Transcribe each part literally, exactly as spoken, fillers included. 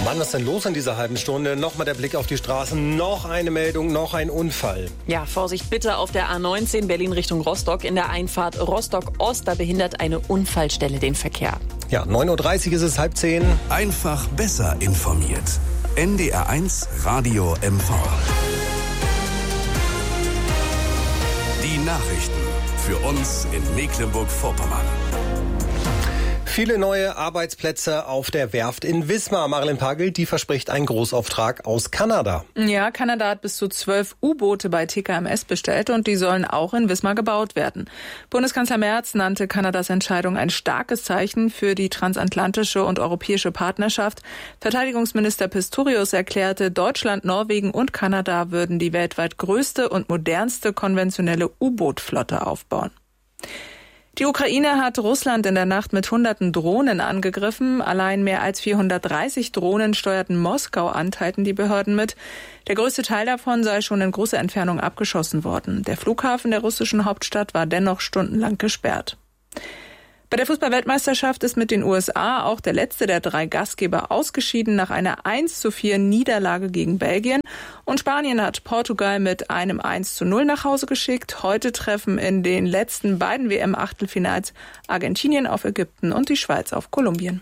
Mann, was ist denn los in dieser halben Stunde? Nochmal der Blick auf die Straßen, noch eine Meldung, noch ein Unfall. Ja, Vorsicht bitte auf der A neunzehn Berlin Richtung Rostock. In der Einfahrt Rostock-Ost, da behindert eine Unfallstelle den Verkehr. Ja, neun Uhr dreißig ist es, halb zehn. Einfach besser informiert. N D R eins Radio M V. Die Nachrichten für uns in Mecklenburg-Vorpommern. Viele neue Arbeitsplätze auf der Werft in Wismar. Marilyn Pagel, die verspricht einen Großauftrag aus Kanada. Ja, Kanada hat bis zu zwölf U-Boote bei T K M S bestellt und die sollen auch in Wismar gebaut werden. Bundeskanzler Merz nannte Kanadas Entscheidung ein starkes Zeichen für die transatlantische und europäische Partnerschaft. Verteidigungsminister Pistorius erklärte, Deutschland, Norwegen und Kanada würden die weltweit größte und modernste konventionelle U-Boot-Flotte aufbauen. Die Ukraine hat Russland in der Nacht mit hunderten Drohnen angegriffen. Allein mehr als vierhundertdreißig Drohnen steuerten Moskau an, teilten die Behörden mit. Der größte Teil davon sei schon in großer Entfernung abgeschossen worden. Der Flughafen der russischen Hauptstadt war dennoch stundenlang gesperrt. Bei der Fußball-Weltmeisterschaft ist mit den U S A auch der letzte der drei Gastgeber ausgeschieden nach einer eins zu vier Niederlage gegen Belgien. Und Spanien hat Portugal mit einem eins zu null nach Hause geschickt. Heute treffen in den letzten beiden W M-Achtelfinals Argentinien auf Ägypten und die Schweiz auf Kolumbien.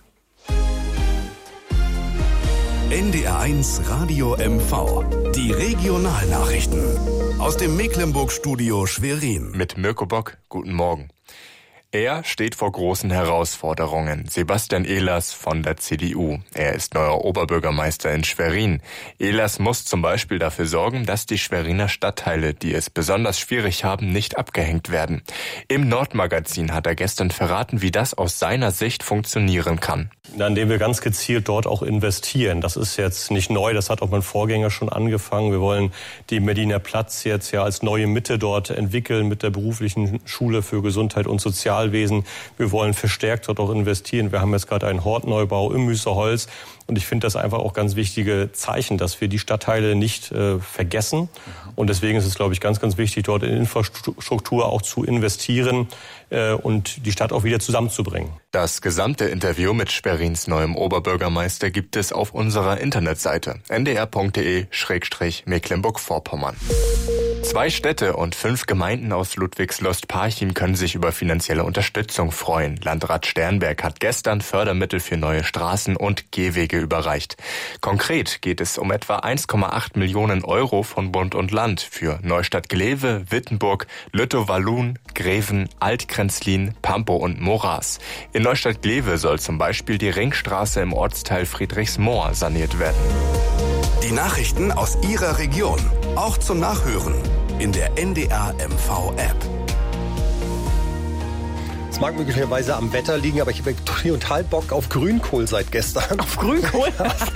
N D R eins Radio M V. Die Regionalnachrichten aus dem Mecklenburg-Studio Schwerin. Mit Mirko Bock. Guten Morgen. Er steht vor großen Herausforderungen. Sebastian Ehlers von der C D U. Er ist neuer Oberbürgermeister in Schwerin. Ehlers muss zum Beispiel dafür sorgen, dass die Schweriner Stadtteile, die es besonders schwierig haben, nicht abgehängt werden. Im Nordmagazin hat er gestern verraten, wie das aus seiner Sicht funktionieren kann. Indem wir ganz gezielt dort auch investieren. Das ist jetzt nicht neu, das hat auch mein Vorgänger schon angefangen. Wir wollen die Mediner Platz jetzt ja als neue Mitte dort entwickeln mit der beruflichen Schule für Gesundheit und Sozialwesen. Wir wollen verstärkt dort auch investieren. Wir haben jetzt gerade einen Hortneubau im Müßerholz. Und ich finde das einfach auch ganz wichtige Zeichen, dass wir die Stadtteile nicht äh, vergessen. Und deswegen ist es, glaube ich, ganz, ganz wichtig, dort in Infrastruktur auch zu investieren äh, und die Stadt auch wieder zusammenzubringen. Das gesamte Interview mit Schwerins neuem Oberbürgermeister gibt es auf unserer Internetseite n d r punkt d e slash Mecklenburg-Vorpommern. Zwei Städte und fünf Gemeinden aus Ludwigslust-Parchim können sich über finanzielle Unterstützung freuen. Landrat Sternberg hat gestern Fördermittel für neue Straßen und Gehwege überreicht. Konkret geht es um etwa eins Komma acht Millionen Euro von Bund und Land für Neustadt-Glewe, Wittenburg, Lüttow-Wallun, Greven, Altkrenzlin, Pampow und Moraß. In Neustadt-Glewe soll zum Beispiel die Ringstraße im Ortsteil Friedrichsmoor saniert werden. Die Nachrichten aus Ihrer Region, auch zum Nachhören in der N D R M V App. Es mag möglicherweise am Wetter liegen, aber ich habe total Bock auf Grünkohl seit gestern. Auf Grünkohl?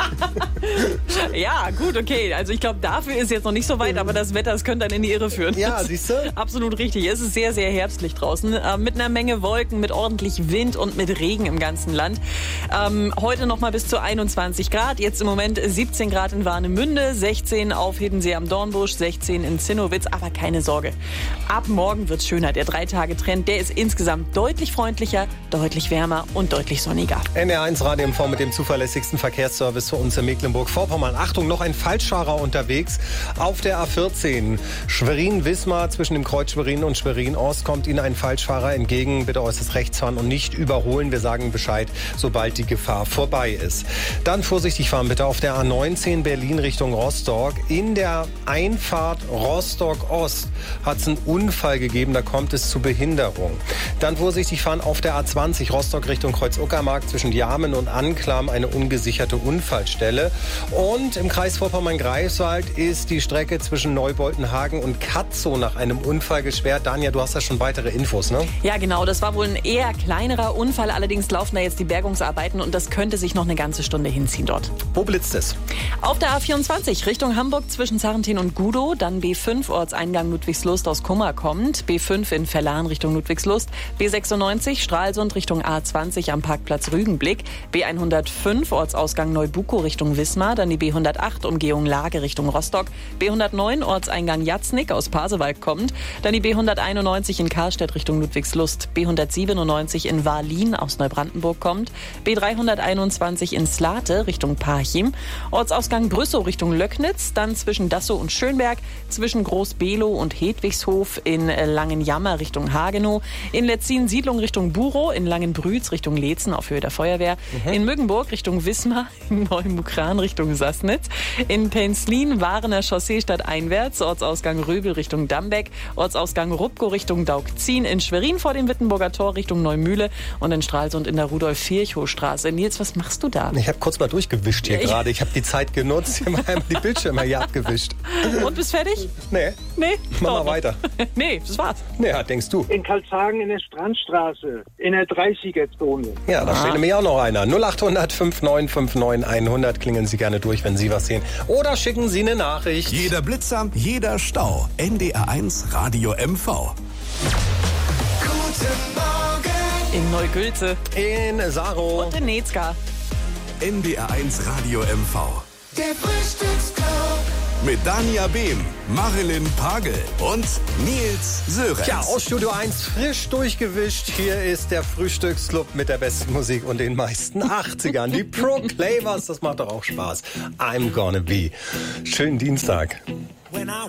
Ja, gut, okay. Also ich glaube, dafür ist jetzt noch nicht so weit, aber das Wetter, das könnte dann in die Irre führen. Ja, siehst du? Absolut richtig. Es ist sehr, sehr herbstlich draußen. Äh, mit einer Menge Wolken, mit ordentlich Wind und mit Regen im ganzen Land. Ähm, heute noch mal bis zu einundzwanzig Grad. Jetzt im Moment siebzehn Grad in Warnemünde, sechzehn auf Hiddensee am Dornbusch, sechzehn in Zinnowitz. Aber keine Sorge. Ab morgen wird's schöner. Der Drei-Tage-Trend, der ist insgesamt deutlich Deutlich freundlicher, deutlich wärmer und deutlich sonniger. N D R eins Radio M V mit dem zuverlässigsten Verkehrsservice für uns in Mecklenburg-Vorpommern. Achtung, noch ein Falschfahrer unterwegs auf der A vierzehn. Schwerin-Wismar, zwischen dem Kreuz Schwerin und Schwerin-Ost kommt Ihnen ein Falschfahrer entgegen. Bitte äußerst rechts fahren und nicht überholen. Wir sagen Bescheid, sobald die Gefahr vorbei ist. Dann vorsichtig fahren bitte auf der A neunzehn Berlin Richtung Rostock. In der Einfahrt Rostock-Ost hat es einen Unfall gegeben, da kommt es zu Behinderung. Dann vorsichtig fahren auf der A zwanzig Rostock Richtung Kreuz-Uckermark zwischen Djamen und Anklam eine ungesicherte Unfallstelle. Und im Kreis Vorpommern-Greifswald ist die Strecke zwischen Neuboltenhagen und Katzow nach einem Unfall gesperrt. Danja, du hast da schon weitere Infos, ne? Ja, genau. Das war wohl ein eher kleinerer Unfall. Allerdings laufen da jetzt die Bergungsarbeiten und das könnte sich noch eine ganze Stunde hinziehen dort. Wo blitzt es? Auf der A vierundzwanzig Richtung Hamburg zwischen Sarrentin und Gudow. Dann B fünf Ortseingang Ludwigslust aus Kummer kommt. B fünf in Verlan Richtung Ludwigslust. B sechs sechsundneunzig Stralsund Richtung A zwanzig am Parkplatz Rügenblick, B hundertfünf Ortsausgang Neubukow Richtung Wismar, dann die B hundertacht Umgehung Lage Richtung Rostock, B hundertneun Ortseingang Jatznick aus Pasewalk kommt, dann die B hunderteinundneunzig in Karlstedt Richtung Ludwigslust, B hundertsiebenundneunzig in Wahllin aus Neubrandenburg kommt, B dreihunderteinundzwanzig in Slate Richtung Parchim, Ortsausgang Brüssow Richtung Löcknitz, dann zwischen Dassow und Schönberg, zwischen Groß-Below und Hedwigshof in Langenjammer Richtung Hagenow, in Letzin Siedlung Richtung Burow, in Langenbrüz Richtung Leetzen auf Höhe der Feuerwehr, mhm. in Müggenburg Richtung Wismar, in Neumukran Richtung Sassnitz, in Penzlin Warener Chaussee stadteinwärts, Ortsausgang Röbel Richtung Dambeck, Ortsausgang Rupkow Richtung Daugzin, in Schwerin vor dem Wittenburger Tor Richtung Neumühle und in Stralsund in der Rudolf-Virchow-Straße. Nils, was machst du da? Ich habe kurz mal durchgewischt hier ja, gerade. Ich habe die Zeit genutzt, ich habe die Bildschirme hier abgewischt. Und bist fertig? Nee. Nee? Mach mal weiter. Nee, das war's. Ja, denkst du. In Karlshagen in der Strandstraße, in der dreißiger-Zone. Ja, da ah. steht nämlich auch noch einer. null acht hundert neunundfünfzig neunundfünfzig hundert. Klingeln Sie gerne durch, wenn Sie was sehen. Oder schicken Sie eine Nachricht. Jeder Blitzer, jeder Stau. N D R eins Radio M V. Guten Morgen. In Neugülze. In Sarow. Und in Netzgar. N D R eins Radio M V. Der Frühstücksclub. Mit Dania Behm, Marilyn Pagel und Nils Sörenz. Ja, aus Studio eins frisch durchgewischt. Hier ist der Frühstücksclub mit der besten Musik und den meisten achtzigern. Die Proclaimers, das macht doch auch Spaß. I'm gonna be. Schönen Dienstag. When I